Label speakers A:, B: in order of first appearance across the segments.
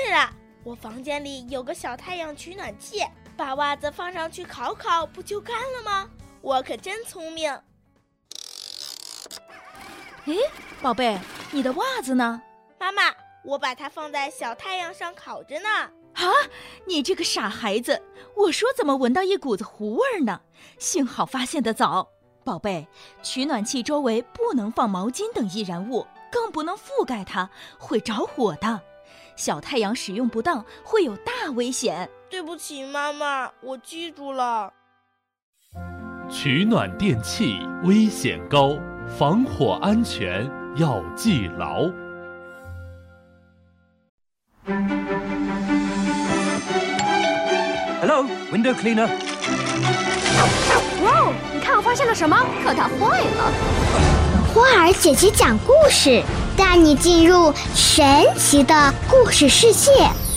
A: 了，我房间里有个小太阳取暖器，把袜子放上去烤烤，不就干了吗？我可真聪明。
B: 诶，宝贝，你的袜子呢？
A: 妈妈，我把它放在小太阳上烤着呢。
B: 啊，你这个傻孩子，我说怎么闻到一股子糊味儿呢？幸好发现得早。宝贝，取暖器周围不能放毛巾等易燃物，更不能覆盖它，会着火的。小太阳使用不当会有大危险。
A: 对不起妈妈，我记住了。
C: 取暖电器危险高，防火安全要记牢。
D: Hello, window cleaner.
E: 哇，你看我发现了什么？可它坏了。
F: 花儿姐姐讲故事，带你进入神奇的故事世界。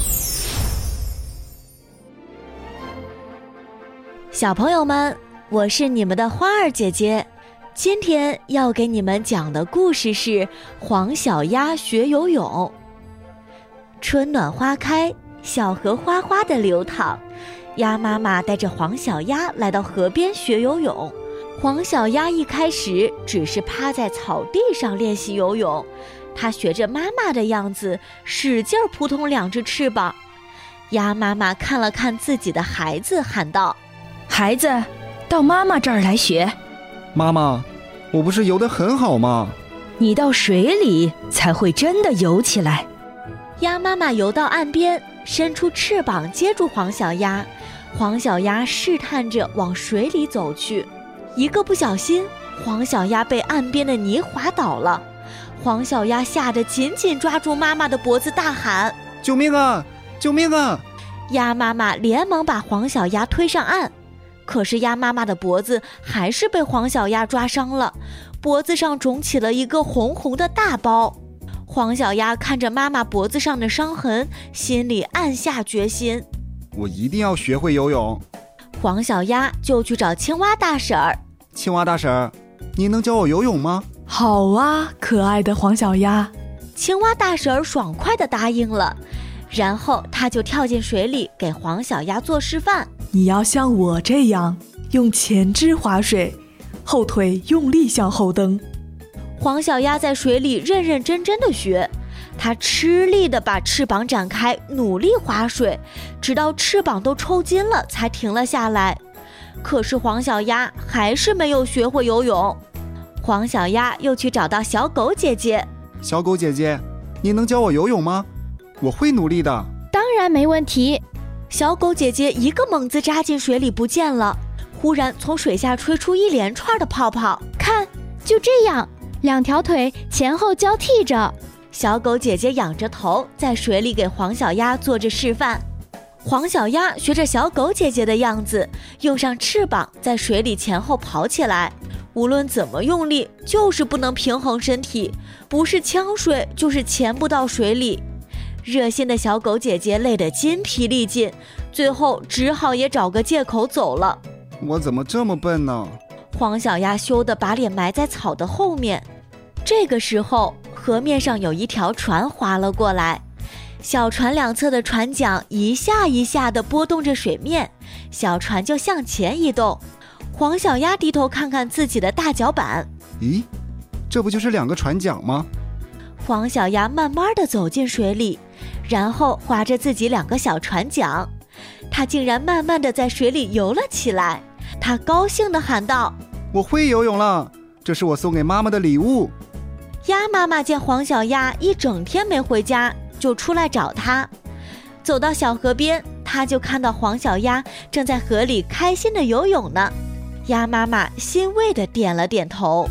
G: 小朋友们，我是你们的花儿姐姐。今天要给你们讲的故事是黄小鸭学游泳。春暖花开，小河哗哗地流淌，鸭妈妈带着黄小鸭来到河边学游泳。黄小鸭一开始只是趴在草地上练习游泳，它学着妈妈的样子，使劲扑通两只翅膀。鸭妈妈看了看自己的孩子，喊道：
B: 孩子，到妈妈这儿来学。
H: 妈妈，我不是游得很好吗？
B: 你到水里才会真的游起来。
G: 鸭妈妈游到岸边，伸出翅膀接住黄小鸭。黄小鸭试探着往水里走去，一个不小心，黄小鸭被岸边的泥滑倒了。黄小鸭吓得紧紧抓住妈妈的脖子，大喊：
H: 救命啊！救命啊！
G: 鸭妈妈连忙把黄小鸭推上岸，可是鸭妈妈的脖子还是被黄小鸭抓伤了，脖子上肿起了一个红红的大包。黄小鸭看着妈妈脖子上的伤痕，心里暗下决心：
H: 我一定要学会游泳。
G: 黄小鸭就去找青蛙大婶儿。
H: 青蛙大婶儿，你能教我游泳吗？
I: 好啊，可爱的黄小鸭。
G: 青蛙大婶儿爽快地答应了，然后他就跳进水里给黄小鸭做示范。
I: 你要像我这样，用前肢划水，后腿用力向后蹬。
G: 黄小鸭在水里认认真真地学，它吃力地把翅膀展开，努力划水，直到翅膀都抽筋了才停了下来。可是黄小鸭还是没有学会游泳。黄小鸭又去找到小狗姐姐。
H: 小狗姐姐，你能教我游泳吗？我会努力的。
E: 当然没问题。
G: 小狗姐姐一个猛子扎进水里不见了，忽然从水下吹出一连串的泡泡。
E: 看，就这样，两条腿前后交替着。
G: 小狗姐姐仰着头在水里给黄小鸭做着示范。黄小鸭学着小狗姐姐的样子，用上翅膀在水里前后跑起来。无论怎么用力，就是不能平衡身体，不是呛水就是潜不到水里。热心的小狗姐姐累得筋疲力尽，最后只好也找个借口走了。
H: 我怎么这么笨呢？
G: 黄小鸭羞得把脸埋在草的后面。这个时候，河面上有一条船划了过来，小船两侧的船桨一下一下地拨动着水面，小船就向前移动。黄小鸭低头看看自己的大脚板，
H: 咦，这不就是两个船桨吗？
G: 黄小鸭慢慢地走进水里，然后划着自己两个小船桨，它竟然慢慢地在水里游了起来。它高兴地喊道：
H: 我会游泳了，这是我送给妈妈的礼物。
G: 鸭妈妈见黄小鸭一整天没回家，就出来找它。走到小河边，它就看到黄小鸭正在河里开心地游泳呢。鸭妈妈欣慰地点了点头。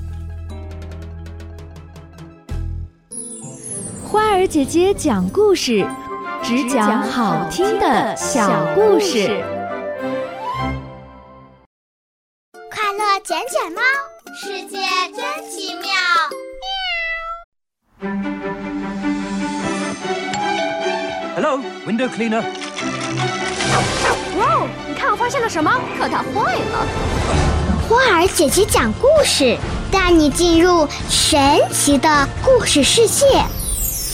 E: 花儿姐姐讲故事，只讲好听的小故事。
F: 快乐捡捡猫，世界真奇妙。
D: Hello, window cleaner.
E: 哇，你看我发现了什么？可它坏了。
F: 花儿姐姐讲故事，带你进入神奇的故事世界。